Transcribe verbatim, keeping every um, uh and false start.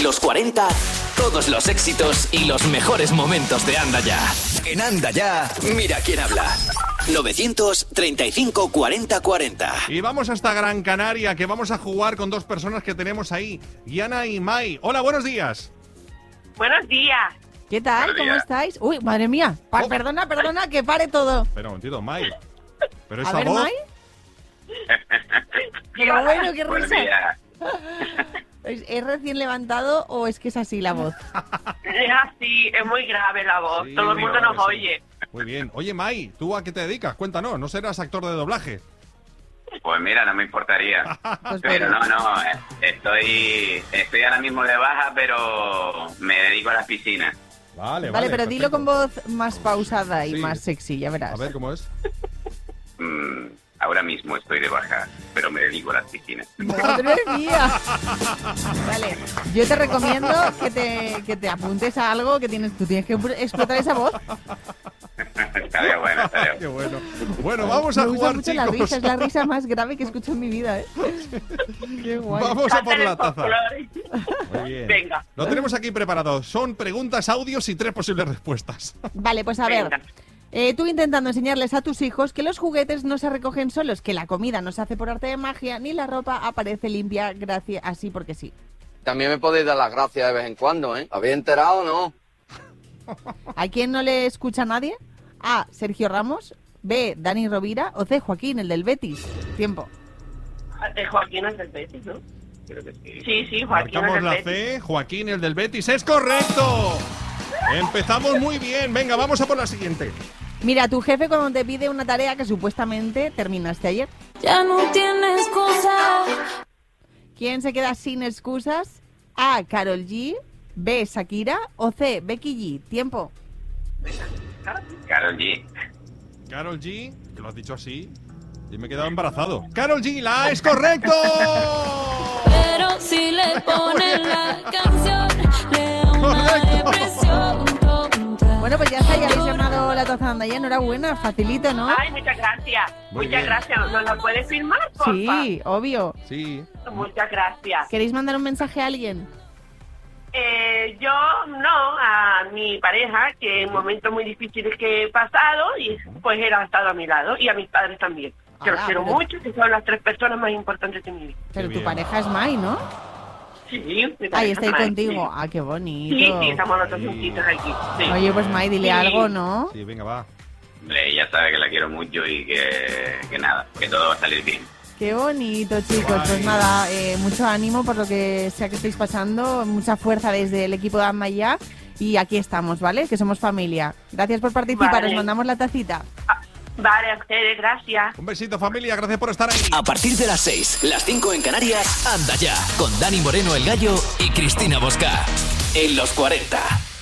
Los cuarenta, todos los éxitos y los mejores momentos de Anda Ya. En Anda Ya, mira quién habla. novecientos treinta y cinco cuarenta cuarenta. Y vamos hasta Gran Canaria, que vamos a jugar con dos personas que tenemos ahí, Yana y Mai. Hola, buenos días. Buenos días. ¿Qué tal? Buenos ¿Cómo días. estáis? Uy, madre mía. Pa- Oh. Perdona, perdona, que pare todo. Espera un momentito, Mai. Pero A esa ver, voz... Mai. Qué bueno, qué Buenos risa. días. ¿Es, ¿Es recién levantado o es que es así la voz? Es así, es muy grave la voz. Sí, Todo el muy mundo grave, nos sí. oye. Muy bien. Oye, Mai, ¿tú a qué te dedicas? Cuéntanos, ¿no serás actor de doblaje? Pues mira, no me importaría. Pues Pero bueno. no, no, eh, estoy, estoy ahora mismo de baja, pero me dedico a las piscinas. Vale, vale. Vale, pero dilo perfecto. con voz más pausada y Sí. más sexy, ya verás. A ver, ¿cómo es? Mm, ahora mismo estoy de baja, pero me dedico a las piscinas. ¡Madre mía! Vale, yo te recomiendo que te, que te apuntes a algo que tienes, tú tienes que explotar esa voz. Estaría bueno, estaría Qué bueno. bueno. Bueno, vamos a Me gusta jugar, mucho la chicos. risa, es la risa más grave que escucho en mi vida, ¿eh? Qué guay. Vamos a por Canten la el taza. folclore. Muy bien. Venga. Lo tenemos aquí preparado. Son preguntas, audios y tres posibles respuestas. Vale, pues a ver. Venga. Eh, tú intentando enseñarles a tus hijos que los juguetes no se recogen solos, que la comida no se hace por arte de magia, ni la ropa aparece limpia gracias así porque sí. También me podéis dar las gracias de vez en cuando, ¿eh? ¿Habéis enterado o no? ¿A quién no le escucha nadie? A. Sergio Ramos. B. Dani Rovira. O C. Joaquín, el del Betis. Tiempo. Eh, Joaquín es del Betis, ¿no? Creo que sí. Sí, sí, Joaquín Marcamos es la del Betis. C. Joaquín, el del Betis. ¡Es correcto! Empezamos muy bien. Venga, vamos a por la siguiente. Mira, tu jefe cuando te pide una tarea que supuestamente terminaste ayer. Ya no tienes excusa. ¿Quién se queda sin excusas? A. Karol G. B. Shakira. O C. Becky G. Tiempo. Karol G. Karol G, que lo has dicho así. Y me he quedado embarazado. Karol G, la A es correcto. Pero si le ponen la canción, le da una Correcto. depresión tonta. Bueno, pues ya está, ya habéis ganado la taza de Anda Ya. Enhorabuena, facilito, ¿no? Ay, muchas gracias. Muy muchas bien. gracias. ¿Nos la puedes firmar, porfa? Sí, obvio. Sí. Muchas gracias. ¿Queréis mandar un mensaje a alguien? Eh, yo no, a mi pareja, que en momentos muy difíciles que he pasado, y pues él ha estado a mi lado, y a mis padres también. Que los Ah, quiero pero- mucho, que son las tres personas más importantes de mi vida. Pero tu bien. pareja es Mai, ¿no? Sí, mi pareja Ahí está ahí más, contigo. sí. Ah, qué bonito. Sí, sí, estamos los dos Sí. juntitos aquí. Sí. Oye, pues Mai, dile Sí. algo, ¿no? Sí, venga, va. Hombre, ella sabe que la quiero mucho y que, que nada, que todo va a salir bien. Qué bonito, chicos. Guay. Pues nada, eh, mucho ánimo por lo que sea que estéis pasando. Mucha fuerza desde el equipo de Anda Ya. Y aquí estamos, ¿vale? Que somos familia. Gracias por participar. Vale. Os mandamos la tacita. Vale, a ustedes, gracias. Un besito, familia. Gracias por estar ahí. A partir de las seis, las cinco en Canarias, Anda Ya, con Dani Moreno el Gallo y Cristina Bosca. En los cuarenta.